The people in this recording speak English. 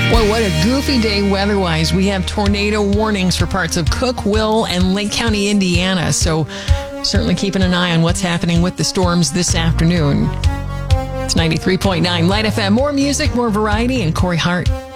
Boy, what a goofy day weather-wise. We have tornado warnings for parts of Cook, Will, and Lake County, Indiana. So certainly keeping an eye on what's happening with the storms this afternoon. It's 93.9 Light FM. More music, more variety, and Corey Hart.